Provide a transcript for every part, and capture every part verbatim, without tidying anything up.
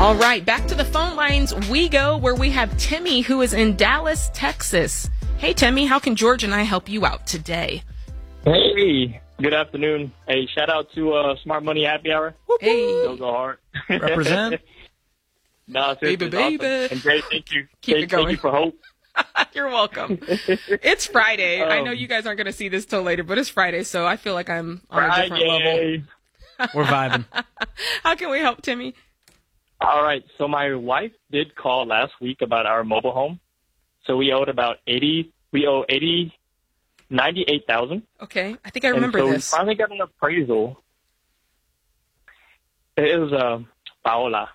All right, back to the phone lines we go, where we have Timmy, who is in Dallas, Texas. Hey, Timmy, how can George and I help you out today? Hey, good afternoon. Hey, shout out to uh, Smart Money Happy Hour. Hey. Go, go hard. Represent. No, Baby, baby. Awesome. And Jay, thank you. Keep Jay, it going. Thank you for hope. You're welcome. It's Friday. Um, I know you guys aren't going to see this till later, but it's Friday, so I feel like I'm on a different level. Friday. We're vibing. How can we help, Timmy? All right, so my wife did call last week about our mobile home. So we owed about eighty. We owe eighty, ninety-eight thousand. Okay, I think I remember and so this. we finally got an appraisal. It was uh, Paola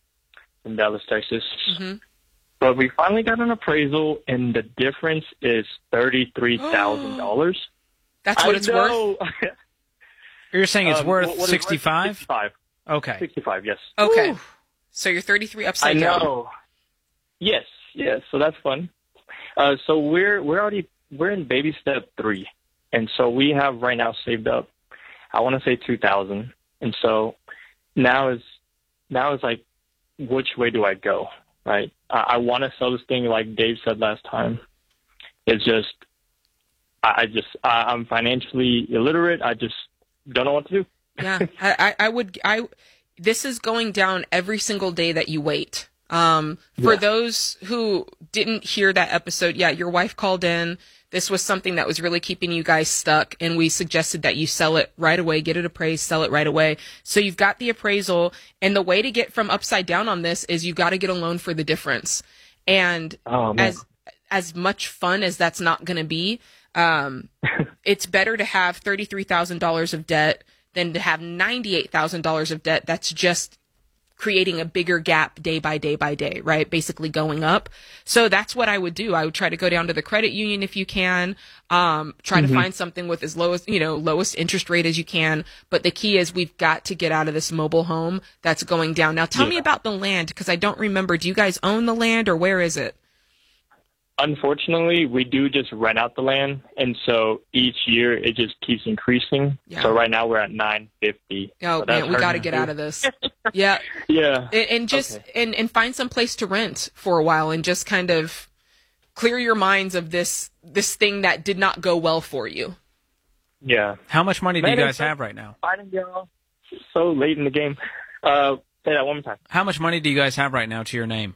in Dallas, Texas. Mm-hmm. But we finally got an appraisal, and the difference is thirty-three thousand dollars. That's what I it's know. worth? You're saying it's Um, worth what is worth? sixty-five? sixty-five. Okay. sixty-five, yes. Okay. Ooh. So you're thirty-three I upside down. know. Yes, yes. So that's fun. Uh, so we're we're already we're in baby step three, and so we have right now saved up. I want to say two thousand, and so now is now is like, which way do I go? Right. I, I want to sell this thing, like Dave said last time. It's just I, I just I, I'm financially illiterate. I just don't know what to do. Yeah, I, I, I would. I this is going down every single day that you wait. Um, for Yeah. those who didn't hear that episode, yeah, your wife called in. This was something that was really keeping you guys stuck, and we suggested that you sell it right away, get it appraised, sell it right away. So you've got the appraisal, and the way to get from upside down on this is you've got to get a loan for the difference. And Oh, man. as as much fun as that's not going to be, um, it's better to have thirty-three thousand dollars of debt than to have ninety-eight thousand dollars of debt that's just creating a bigger gap day by day by day, right? Basically going up. So that's what I would do. I would try to go down to the credit union if you can, um, try Mm-hmm. to find something with as lowest, you know, lowest interest rate as you can. But the key is we've got to get out of this mobile home that's going down. Now tell me Yeah. about the land, because I don't remember. Do you guys own the land, or where is it? Unfortunately, we do just rent out the land, and so each year it just keeps increasing. Yeah. So right now we're at nine fifty. Oh so that's man, we got to hurting get too. out of this. Yeah. Yeah. And, and just, Okay. and, and find some place to rent for a while and just kind of clear your minds of this, this thing that did not go well for you. Yeah. How much money do Man, you guys it's so- have right now? Fighting y'all so late in the game. Uh, say that one more time. How much money do you guys have right now to your name?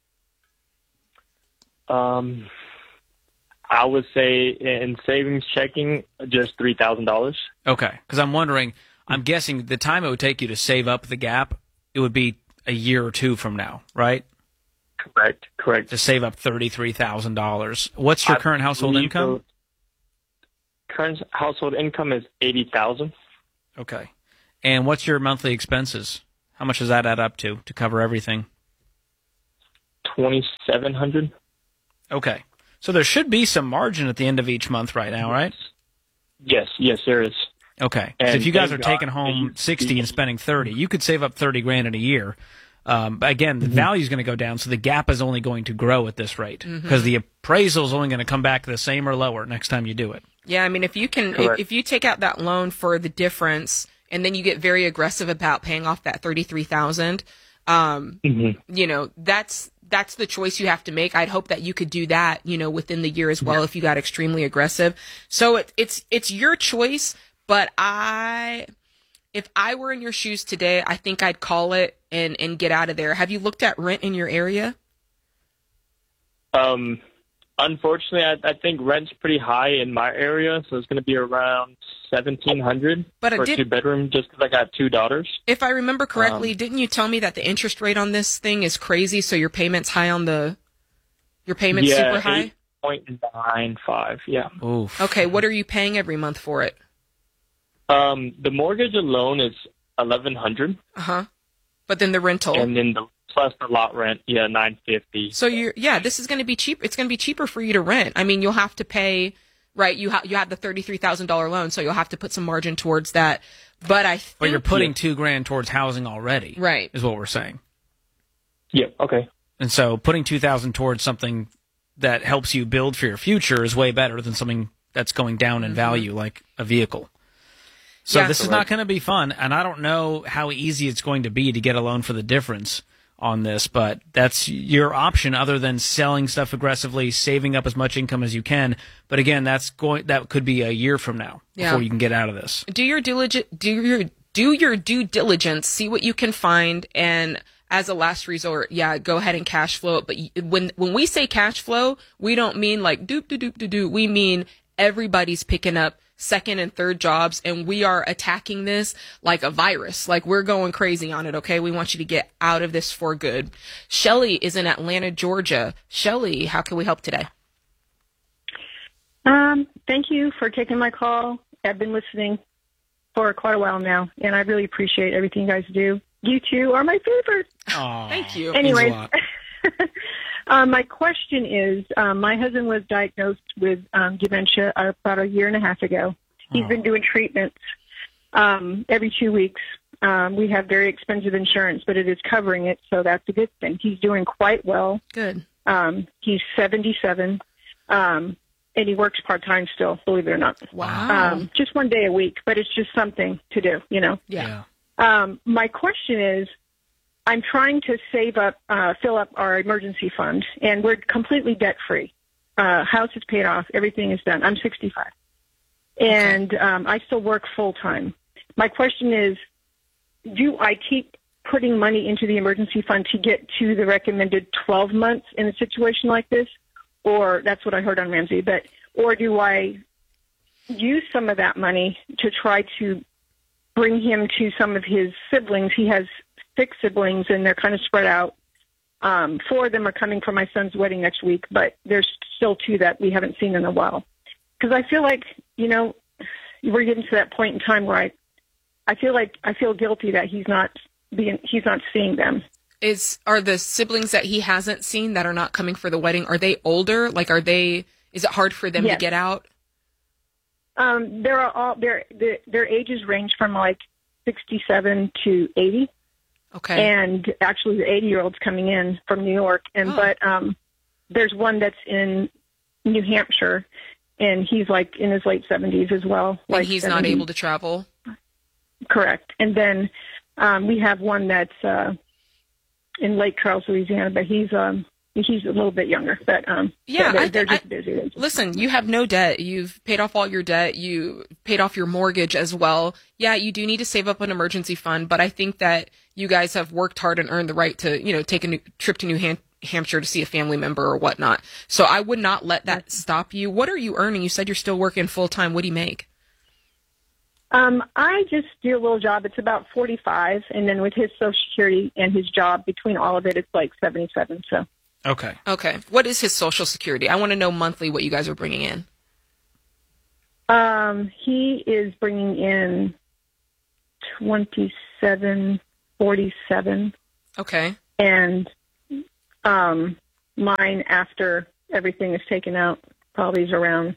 Um, I would say in savings checking, just three thousand dollars. Okay, because I'm wondering, I'm guessing the time it would take you to save up the gap, it would be a year or two from now, right? Correct. Correct. To save up thirty-three thousand dollars. What's your I current household believe income? the Current household income is eighty thousand. Okay. And what's your monthly expenses? How much does that add up to, to cover everything? Twenty seven hundred. Okay. So there should be some margin at the end of each month right now, right? Yes. Yes, there is. Okay. So And if you guys are thank taking God home they- sixty and spending thirty, you could save up thirty grand in a year. Um, but again, the value is going to go down, so the gap is only going to grow at this rate because the appraisal is only going to come back the same or lower next time you do it. Yeah. I mean, if you can, if, Correct. if you take out that loan for the difference and then you get very aggressive about paying off that thirty-three thousand, um, Mm-hmm. you know, that's, that's the choice you have to make. I'd hope that you could do that, you know, within the year as well if you got extremely aggressive. So it, it's, it's your choice, but I, if I were in your shoes today, I think I'd call it and, and get out of there. Have you looked at rent in your area? Um, unfortunately, I, I think rent's pretty high in my area, so it's going to be around seventeen hundred But I for did- a two bedroom, just because I got two daughters. If I remember correctly, Um, didn't you tell me that the interest rate on this thing is crazy, so your payment's high on the, your payment's yeah, super high? eight point nine five. Yeah. Oof. Okay, what are you paying every month for it? Um, the mortgage alone is eleven hundred, Uh-huh. But then the rental. and then the plus the lot rent, yeah, nine fifty. So you're, yeah, this is going to be cheap. It's going to be cheaper for you to rent. I mean, you'll have to pay, right? You have, you have the thirty-three thousand dollars loan, so you'll have to put some margin towards that. But I think. But you're putting two grand towards housing already, Right. is what we're saying. Yeah. Okay. And so putting two thousand towards something that helps you build for your future is way better than something that's going down in value, like a vehicle. So Yeah. this is not going to be fun, and I don't know how easy it's going to be to get a loan for the difference on this, but that's your option other than selling stuff aggressively, saving up as much income as you can. But again, that's going that could be a year from now Yeah. before you can get out of this. Do your diligent, do your do your due diligence, see what you can find, and as a last resort, yeah, go ahead and cash flow it. But y- when when we say cash flow, we don't mean like doop doop doop doop doop. We mean everybody's picking up second and third jobs, and we are attacking this like a virus. Like, we're going crazy on it, okay? We want you to get out of this for good. Shelly is in Atlanta, Georgia. Shelly, how can we help today? Um, thank you for taking my call. I've been listening for quite a while now, and I really appreciate everything you guys do. You two are my favorite. Aw, Thank you. Anyways, means um, my question is, um, my husband was diagnosed with um, dementia about a year and a half ago. He's Oh. been doing treatments um, every two weeks. Um, we have very expensive insurance, but it is covering it, so that's a good thing. He's doing quite well. Good. Um, he's seventy-seven, um, and he works part-time still, believe it or not. Wow. Um, just one day a week, but it's just something to do, you know. yeah. Um, my question is, I'm trying to save up, uh, fill up our emergency fund, and we're completely debt-free. Uh, house is paid off. Everything is done. I'm sixty-five, and um, I still work full-time. My question is, do I keep putting money into the emergency fund to get to the recommended twelve months in a situation like this? Or that's what I heard on Ramsey, but, or do I use some of that money to try to bring him to some of his siblings? He has six siblings, and they're kind of spread out. Um, four of them are coming for my son's wedding next week, but there's still two that we haven't seen in a while. Because I feel like, you know, we're getting to that point in time where I, I feel like I feel guilty that he's not being, he's not seeing them. Is are the siblings that he hasn't seen that are not coming for the wedding, are they older? Like, are they, is it hard for them Yes. to get out? Um, there are all their their their ages range from like sixty-seven to eighty, Okay. and actually the eighty-year-old's coming in from New York, and Oh. but um, there's one that's in New Hampshire, and he's like in his late seventies as well. and Like he's not seventy. able to travel? Correct. And then um, we have one that's uh, in Lake Charles, Louisiana, but he's um, he's a little bit younger. But um, Yeah, they're, I they're thi- just busy. They're just- Listen, you have no debt. You've paid off all your debt. You paid off your mortgage as well. Yeah, you do need to save up an emergency fund, but I think that you guys have worked hard and earned the right to, you know, take a new trip to New Ham- Hampshire to see a family member or whatnot. So I would not let that stop you. What are you earning? You said you're still working full time. What do you make? Um, I just do a little job. It's about forty-five, and then with his Social Security and his job, between all of it, it's like seventy-seven. So Okay. Okay. What is his Social Security? I want to know monthly what you guys are bringing in. um, he is bringing in twenty-seven forty-seven, Okay. and um, mine after everything is taken out probably is around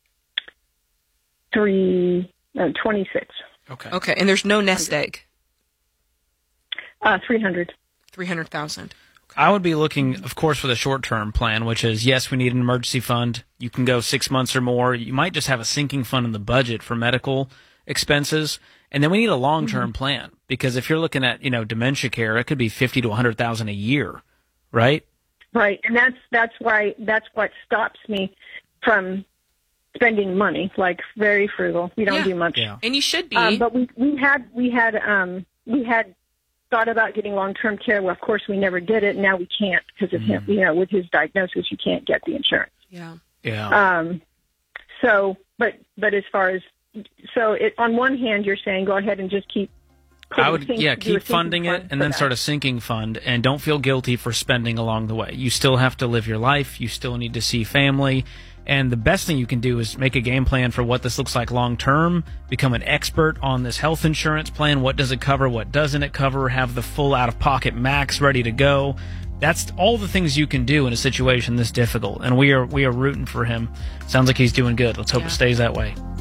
three uh, twenty-six, Okay. Okay. And there's no nest egg. uh, three hundred. three hundred thousand. I would be looking, of course, for the short-term plan, which is, yes, we need an emergency fund. You can go six months or more. You might just have a sinking fund in the budget for medical expenses. And then we need a long-term Mm-hmm. plan, because if you're looking at, you know, dementia care, it could be fifty to one hundred thousand a year, right? Right, and that's that's why that's what stops me from spending money. Like, very frugal. We don't Yeah. do much. Yeah. And you should be. Um, but we we had we had um we had thought about getting long term care. Well, of course, we never did it. Now we can't because of him. You know, with his diagnosis, you can't get the insurance. yeah. Yeah. Um, so, but but as far as so, it, on one hand, you're saying go ahead and just keep. I would, putting- yeah, do a keep sinking funding fund it and for then that. start a sinking fund, and don't feel guilty for spending along the way. You still have to live your life. You still need to see family. And the best thing you can do is make a game plan for what this looks like long term, become an expert on this health insurance plan. What does it cover? What doesn't it cover? Have the full out of pocket max ready to go. That's all the things you can do in a situation this difficult. And we are, we are rooting for him. Sounds like he's doing good. Let's hope Yeah. it stays that way.